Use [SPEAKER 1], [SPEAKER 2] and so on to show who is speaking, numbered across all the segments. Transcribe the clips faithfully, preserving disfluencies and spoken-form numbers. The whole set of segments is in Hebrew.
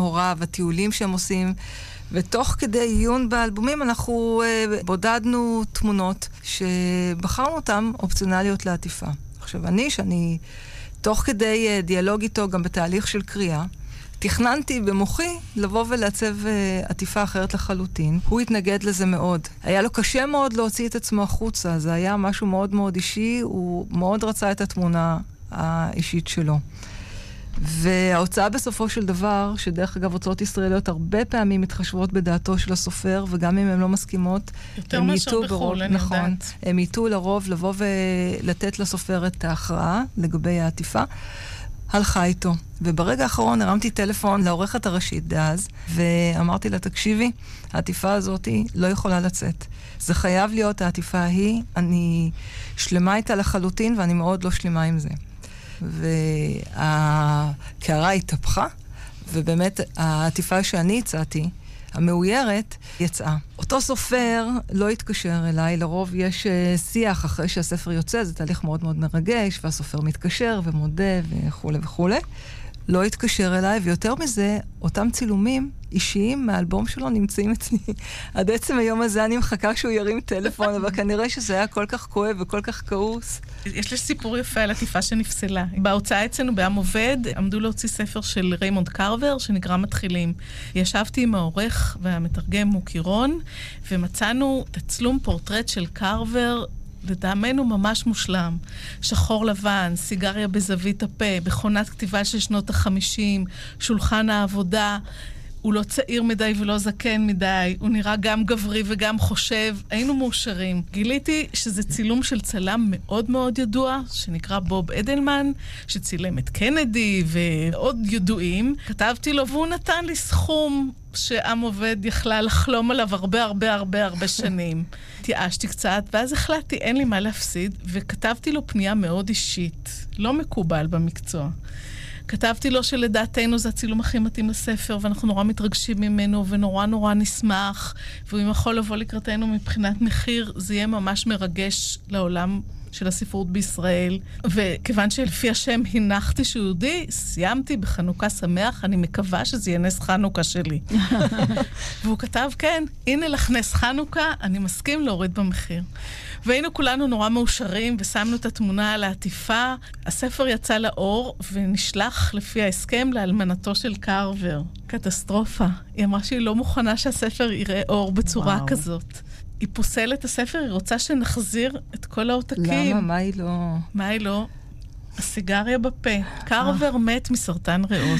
[SPEAKER 1] הוריו, הטיולים שהם עושים, ותוך כדי עיון באלבומים אנחנו uh, בודדנו תמונות שבחרנו אותן אופציונליות לעטיפה. עכשיו, אני, שאני תוך כדי uh, דיאלוג איתו, גם בתהליך של קריאה, תכננתי במוחי לבוא ולעצב uh, עטיפה אחרת לחלוטין. הוא התנגד לזה מאוד. היה לו קשה מאוד להוציא את עצמו החוצה, זה היה משהו מאוד מאוד אישי, הוא מאוד רצה את התמונה האישית שלו. וההוצאה בסופו של דבר, שדרך אגב הוצאות ישראליות הרבה פעמים מתחשבות בדעתו של הסופר, וגם אם הן לא מסכימות,
[SPEAKER 2] יותר מאשר בחול, אני
[SPEAKER 1] נכון,
[SPEAKER 2] יודעת.
[SPEAKER 1] הם ייתו לרוב לבוא ולתת לסופר את ההכרעה לגבי העטיפה. הלכה איתו. וברגע האחרון הרמתי טלפון לעורכת הראשית דאז, ואמרתי לה, תקשיבי, העטיפה הזאת לא יכולה לצאת. זה חייב להיות העטיפה ההיא, אני שלמה איתה לחלוטין, ואני מאוד לא שלמה עם זה. והקערה התהפכה, ובאמת העטיפה שאני הצעתי, המאוירת, יצאה. אותו סופר לא התקשר אליי, לרוב יש שיח אחרי שהספר יוצא, זה תהליך מאוד מאוד מרגש, והסופר מתקשר ומודה וכו' וכו'. לא התקשר אליי, ויותר מזה, אותם צילומים אישיים מהאלבום שלו נמצאים אצלי. עד עצם היום הזה אני מחכה שהוא ירים טלפון, אבל כנראה שזה היה כל כך כואב וכל כך כעוס.
[SPEAKER 2] יש לי סיפור יפה על עטיפה שנפסלה. בהוצאה אצלנו בעם עובד, עמדו להוציא ספר של ריימונד קרוור, שנקרא מתחילים. ישבתי עם העורך והמתרגם מוקירון, ומצאנו תצלום פורטרט של קרוור, לדעמנו ממש מושלם. שחור לבן, סיגריה בזווית הפה, מכונת כתיבה של שנות החמישים, שולחן העבודה. הוא לא צעיר מדי ולא זקן מדי, הוא נראה גם גברי וגם חושב. היינו מאושרים. גיליתי שזה צילום של צלם מאוד מאוד ידוע, שנקרא בוב אדלמן, שצילם את קנדי ועוד ידועים. כתבתי לו, והוא נתן לי סכום שעם עובד יכלה לחלום עליו הרבה הרבה הרבה הרבה שנים. התייאשתי קצת, ואז החלטתי, אין לי מה להפסיד, וכתבתי לו פנייה מאוד אישית, לא מקובל במקצוע. כתבתי לו שלדעתנו זה הצילום הכי מתאים לספר, ואנחנו נורא מתרגשים ממנו, ונורא נורא נשמח, והוא יכול לבוא לקראתנו מבחינת מחיר, זה יהיה ממש מרגש לעולם של הספרות בישראל. וכיוון שלפי השם הנחתי שהוא יהודי, סיימתי בחנוכה שמח, אני מקווה שזה יהיה נס חנוכה שלי. והוא כתב, כן, הנה לך נס חנוכה, אני מסכים להוריד במחיר. והיינו כולנו נורא מאושרים, ושמנו את התמונה על העטיפה. הספר יצא לאור, ונשלח לפי ההסכם לאלמנתו של קרוור. קטסטרופה. היא אמרה שהיא לא מוכנה שהספר יראה אור בצורה וואו. כזאת. היא פוסלת את הספר, היא רוצה שנחזיר את כל העותקים.
[SPEAKER 1] למה? מה היא לא?
[SPEAKER 2] מה היא לא? הסיגריה בפה. קרוור מת מסרטן ריאות.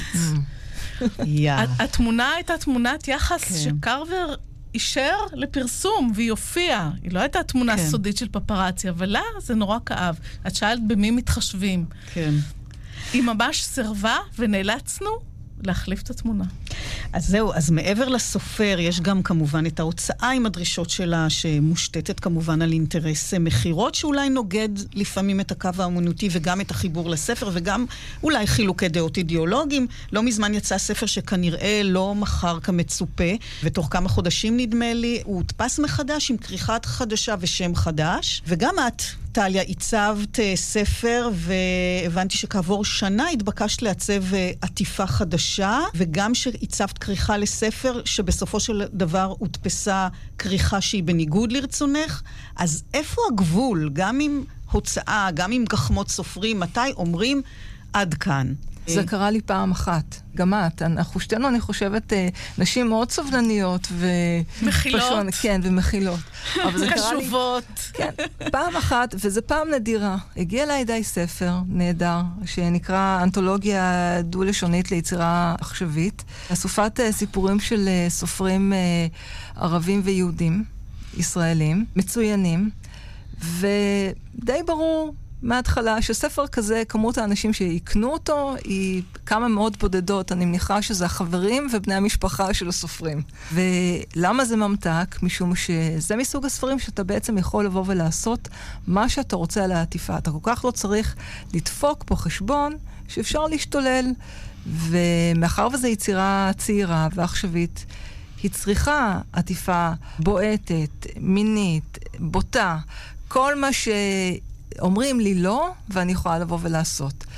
[SPEAKER 2] התמונה הייתה תמונת יחס שקרוור אישר לפרסום, והיא הופיעה. היא לא הייתה תמונה סודית של פפרצי, אבל לה זה נורא כאב. את שאלת במי מתחשבים.
[SPEAKER 3] כן.
[SPEAKER 2] היא ממש סרבה, ונאלצנו להחליף את התמונה.
[SPEAKER 3] אז זהו, אז מעבר לסופר, יש גם כמובן את ההוצאה עם הדרישות שלה, שמושתתת כמובן על אינטרס מחירות, שאולי נוגד לפעמים את הקו האמנותי, וגם את החיבור לספר, וגם אולי חילוקי דעות אידיאולוגיים. לא מזמן יצא ספר שכנראה לא מחר כמצופה, ותוך כמה חודשים נדמה לי, הוא הודפס מחדש עם כריכת חדשה ושם חדש, וגם את, טליה, עיצבת ספר, והבנתי שכעבור שנה התבקשת לעצב עטיפה חדשה, וגם שעיצבת כריכה לספר, שבסופו של דבר הודפסה כריכה שהיא בניגוד לרצונך. אז איפה הגבול? גם עם הוצאה, גם עם גחמות סופרים, מתי אומרים עד כאן?
[SPEAKER 1] זה קרה לי פעם אחת, גם את. אנחנו שתינו, אני חושבת, נשים מאוד סובלניות ו...
[SPEAKER 2] מכילות.
[SPEAKER 1] כן, ומכילות.
[SPEAKER 2] קשובות.
[SPEAKER 1] כן, פעם אחת, וזה פעם נדירה. הגיע לידי ספר נהדר, שנקרא אנתולוגיה דו-לשונית ליצירה עכשווית. אסופת סיפורים של סופרים ערבים ויהודים, ישראלים, מצוינים, ודי ברור מההתחלה, שספר כזה, כמות האנשים שיקנו אותו, היא כמה מאוד בודדות. אני מניחה שזה החברים ובני המשפחה של הסופרים. ולמה זה ממתק? משום שזה מסוג הספרים שאתה בעצם יכול לבוא ולעשות מה שאתה רוצה על העטיפה. אתה כל כך לא צריך לדפוק פה חשבון שאפשר להשתולל. ומאחר וזו יצירה צעירה ועכשווית, היא צריכה עטיפה בועטת, מינית, בוטה, כל מה ש... אומרים לי לא, ואני יכולה לבוא ולעשות.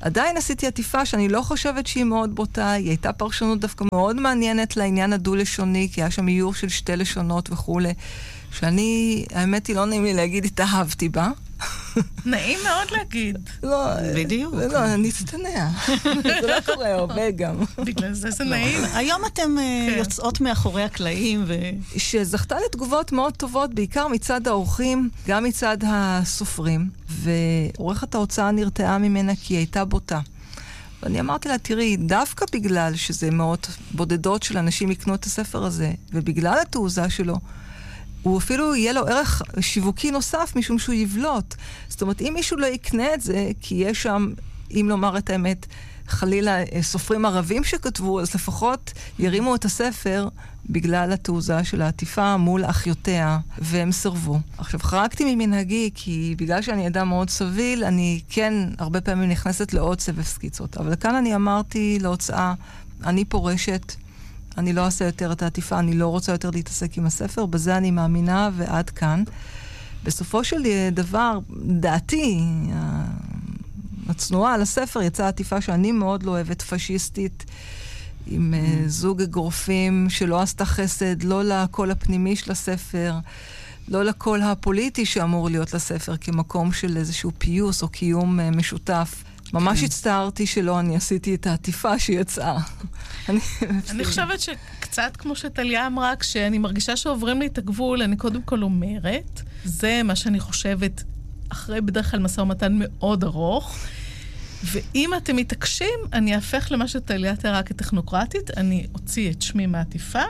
[SPEAKER 1] עדיין עשיתי עטיפה שאני לא חושבת שהיא מאוד בוטה, היא הייתה פרשנות דווקא מאוד מעניינת לעניין הדו-לשוני, כי היה שם איור של שתי לשונות וכו', שאני, האמת היא לא נעים לי להגיד, התאהבתי בה.
[SPEAKER 2] נעים מאוד להגיד.
[SPEAKER 1] לא,
[SPEAKER 3] בדיוק.
[SPEAKER 1] לא, אני אצטנע. זה לא קורה הרבה גם.
[SPEAKER 2] בגלל זה זה נעים.
[SPEAKER 3] היום אתם יוצאות מאחורי הקלעים ו...
[SPEAKER 1] שזכתה לתגובות מאוד טובות, בעיקר מצד האורחים, גם מצד הסופרים, ועורכת ההוצאה נרתעה ממנה כי היא הייתה בוטה. ואני אמרתי לה, תראי, דווקא בגלל שזה מאות בודדות של אנשים יקנו את הספר הזה, ובגלל התעוזה שלו, הוא אפילו יהיה לו ערך שיווקי נוסף, משום שהוא יבלוט. זאת אומרת, אם מישהו לא יקנה את זה, כי יש שם, אם לומר את האמת, חלילה סופרים ערבים שכתבו, אז לפחות ירימו את הספר בגלל התעוזה של העטיפה מול אחיותיה, והם סרבו. עכשיו, חרקתי ממנהגי, כי בגלל שאני אדם מאוד סביל, אני כן הרבה פעמים נכנסת לעוד סבב סקיצות. אבל כאן אני אמרתי להוצאה, אני פורשת, אני לא אעשה יותר את העטיפה, אני לא רוצה יותר להתעסק עם הספר, בזה אני מאמינה ועד כאן. בסופו של דבר, דעתי, הצנועה על הספר, יצאה עטיפה שאני מאוד לא אוהבת, פשיסטית, עם mm. זוג אגרופים שלא עשתה חסד, לא לקול הפנימי של הספר, לא לקול הפוליטי שאמור להיות לספר, כמקום של איזשהו פיוס או קיום משותף. ממש הצטערתי שלא, אני עשיתי את העטיפה שיצאה.
[SPEAKER 2] אני חושבת שקצת כמו שטליה אמרה, כשאני מרגישה שעוברים לי את הגבול, אני קודם כל אומרת, זה מה שאני חושבת אחרי בדרך כלל משא ומתן מאוד ארוך, ואם אתם מתעקשים, אני אהפך למה שטליה תראה כטכנוקרטית, אני אוציא את שמי מעטיפה,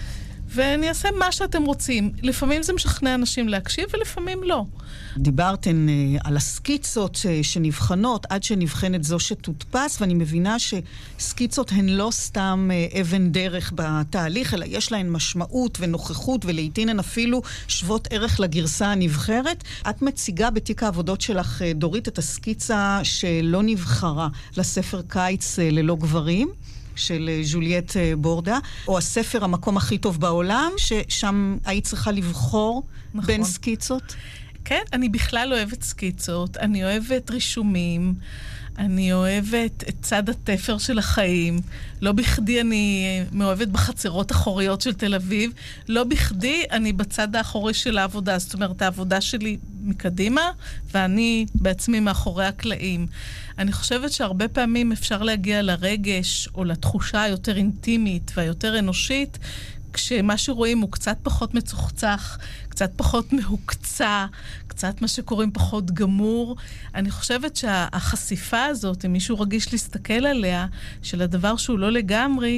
[SPEAKER 2] ואני אעשה מה שאתם רוצים. לפעמים זה משכנע אנשים להקשיב, ולפעמים לא.
[SPEAKER 3] דיברתן uh, על הסקיצות uh, שנבחנות, עד שנבחנת זו שתודפס, ואני מבינה שסקיצות הן לא סתם uh, אבן דרך בתהליך, אלא יש להן משמעות ונוכחות, ולעיתים הן אפילו שוות ערך לגרסה הנבחרת. את מציגה בתיק העבודות שלך, uh, דורית, את הסקיצה שלא נבחרה לספר קיץ uh, ללא גברים, של ז'וליאט בורדה, או הספר המקום הכי טוב בעולם, ששם היית צריכה לבחור נכון. בין סקיצות?
[SPEAKER 2] כן, אני בכלל אוהבת סקיצות, אני אוהבת רישומים, אני אוהבת את צד התפר של החיים, לא בכדי אני מאוהבת בחצרות אחוריות של תל אביב, לא בכדי אני בצד האחורי של העבודה, זאת אומרת, העבודה שלי מקדימה, ואני בעצמי מאחורי הקלעים. אני חושבת שהרבה פעמים אפשר להגיע לרגש, או לתחושה היותר אינטימית והיותר אנושית, כשמה שרואים הוא קצת פחות מצוחצח, קצת פחות מהוקצה, קצת מה שקוראים פחות גמור. אני חושבת שהחשיפה הזאת, אם מישהו רגיש להסתכל עליה, של הדבר שהוא לא לגמרי,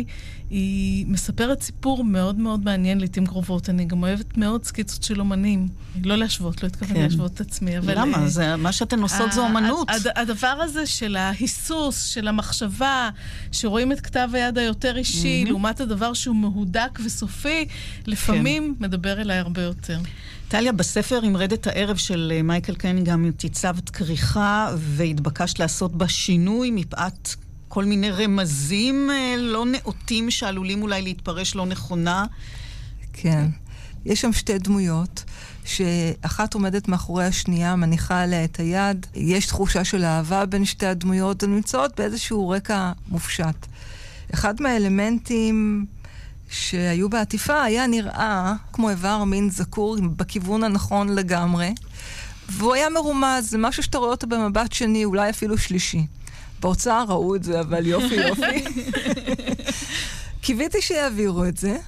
[SPEAKER 2] היא מספרת סיפור מאוד מאוד מעניין לעתים קרובות. אני גם אוהבת מאוד סקיצות של אומנים. לא להשוות, לא התכוון להשוות את עצמי. אבל
[SPEAKER 3] למה? זה, מה שאתן עושות זו אומנות.
[SPEAKER 2] הדבר הזה של ההיסוס, של המחשבה, שרואים את כתב היד היותר אישי, לעומת הדבר שהוא מהודק וסופי, לפעמים מדבר אליי הרבה יותר.
[SPEAKER 3] טליה, בספר עם רדת הערב של מייקל קיין גם תיצבת כריכה, והתבקשת לעשות בה שינוי מפאת כל מיני רמזים לא נאותים שעלולים אולי להתפרש לא נכונה.
[SPEAKER 1] כן. יש שם שתי דמויות, שאחת עומדת מאחורי השנייה, מניחה עליה את היד. יש תחושה של אהבה בין שתי הדמויות, הן נמצאות באיזשהו רקע מופשט. אחד מהאלמנטים שהיו בעטיפה היה נראה כמו איבר מין זקור בכיוון הנכון לגמרי, והוא היה מרומז, זה משהו שאתה רואה אותו במבט שני, אולי אפילו שלישי. בהוצאה ראו את זה, אבל יופי יופי. קיוויתי שיעבירו את זה,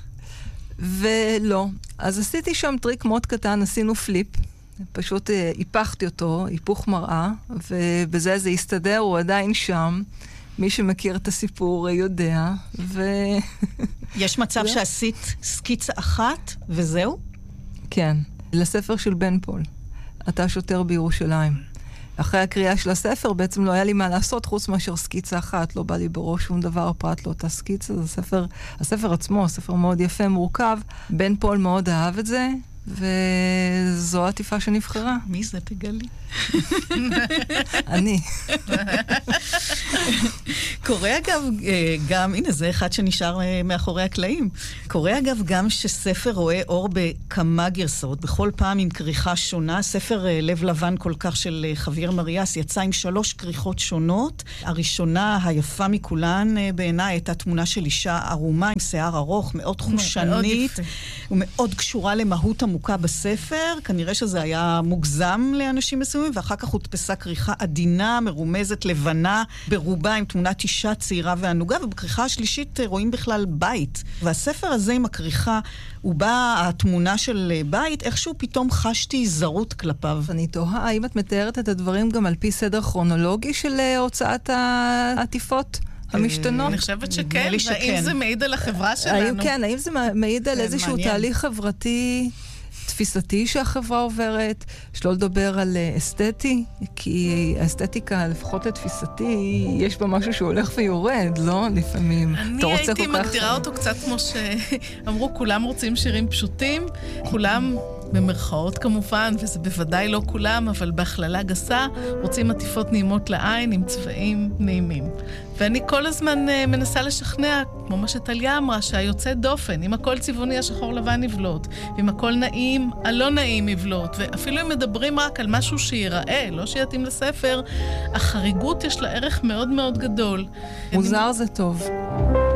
[SPEAKER 1] ולא. אז עשיתי שם טריק מאוד קטן, עשינו פליפ, פשוט היפכתי אותו, היפוך מראה, ובזה זה הסתדר, הוא עדיין שם. מי שמכיר את הסיפור יודע, ו...
[SPEAKER 3] יש מצב שעשית סקיצה אחת, וזהו?
[SPEAKER 1] כן, לספר של בן פול. אתה שוטר בירושלים. אחרי הקריאה של הספר, בעצם לא היה לי מה לעשות, חוץ מאשר סקיצה אחת, לא בא לי בראש שום דבר פרט לאותה סקיצה. זה ספר, הספר עצמו, ספר מאוד יפה, מורכב. בן פול מאוד אהב את זה, וזו העטיפה שנבחרה.
[SPEAKER 3] מי זה? תגלי.
[SPEAKER 1] אני.
[SPEAKER 3] קורה אגב גם, הנה זה אחד שנשאר מאחורי הקלעים, קורה אגב גם שספר רואה אור בכמה גרסאות, בכל פעם עם כריכה שונה. ספר לב לבן כל כך של חביר מריאס יצא עם שלוש כריכות שונות. הראשונה היפה מכולן בעיניי הייתה תמונה של אישה ערומה עם שיער ארוך, מאוד חושנית, ומאוד קשורה למהות עמוקה בספר. כנראה שזה היה מוגזם לאנשים מסוימים, ואחר כך הודפסה כריכה עדינה, מרומזת, לבנה, ברובה עם תמונת אישה צעירה וענוגה, ובכריכה השלישית רואים בכלל בית. והספר הזה עם הכריכה, הוא בא, התמונה של בית, איכשהו פתאום חשתי זרות כלפיו.
[SPEAKER 1] אני תוהה, האם את מתארת את הדברים גם על פי סדר כרונולוגי של הוצאת העטיפות המשתנות?
[SPEAKER 2] אני חושבת שכן, והאם זה מעיד על החברה שלנו?
[SPEAKER 1] כן, האם זה מעיד על איזשהו תהליך חברתי תפיסתי שהחברה עוברת, שלא לדבר על אסתטי, כי האסתטיקה, לפחות לתפיסתי, יש בה משהו שהולך ויורד, לא? לפעמים.
[SPEAKER 2] אני הייתי מגדירה אותו קצת כמו שאמרו, כולם רוצים שירים פשוטים, כולם במרכאות כמובן, וזה בוודאי לא כולם, אבל בהכללה גסה, רוצים עטיפות נעימות לעין עם צבעים נעימים. ואני כל הזמן uh, מנסה לשכנע, כמו מה שטליה אמרה, שהיוצא דופן, אם הכל צבעוני השחור לבן יבלוט, ואם הכל נעים, הלא נעים יבלוט, ואפילו אם מדברים רק על משהו שיראה, לא שיתאים לספר, החריגות יש לה ערך מאוד מאוד גדול.
[SPEAKER 1] מוזר אני... זה טוב.